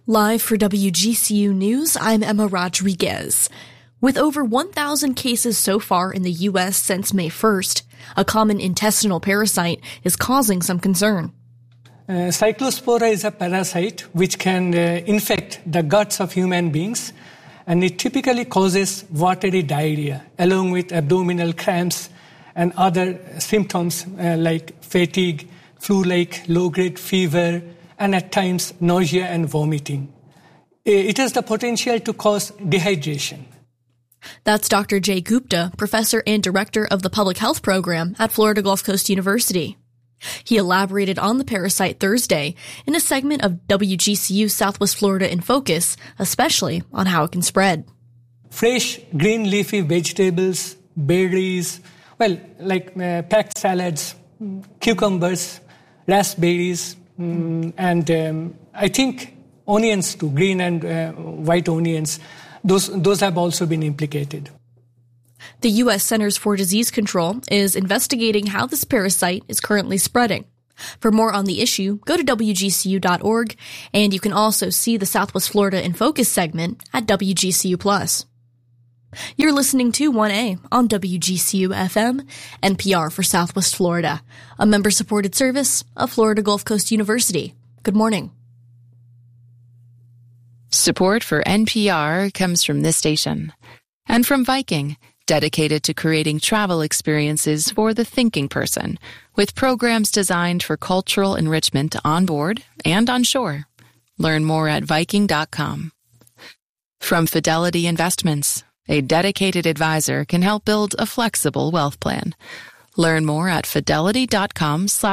Live for WGCU News, I'm Emma Rodriguez. With over 1,000 cases so far in the U.S. since May 1st, a common intestinal parasite is causing some concern. Cyclospora is a parasite which can infect the guts of human beings, and it typically causes watery diarrhea along with abdominal cramps and other symptoms like fatigue, flu-like low-grade fever, and at times nausea and vomiting. It has the potential to cause dehydration. That's Dr. Jay Gupta, professor and director of the Public Health Program at Florida Gulf Coast University. He elaborated on the parasite Thursday in a segment of WGCU Southwest Florida in Focus, especially on how it can spread. Fresh green leafy vegetables, berries, like packed salads, cucumbers, raspberries, and I think onions too, green and white onions. Those have also been implicated. The U.S. Centers for Disease Control is investigating how this parasite is currently spreading. For more on the issue, go to WGCU.org, and you can also see the Southwest Florida in Focus segment at WGCU+. You're listening to 1A on WGCU-FM, NPR for Southwest Florida, a member-supported service of Florida Gulf Coast University. Good morning. Support for NPR comes from this station and from Viking, dedicated to creating travel experiences for the thinking person, with programs designed for cultural enrichment on board and on shore. Learn more at Viking.com. From Fidelity Investments, a dedicated advisor can help build a flexible wealth plan. Learn more at Fidelity.com/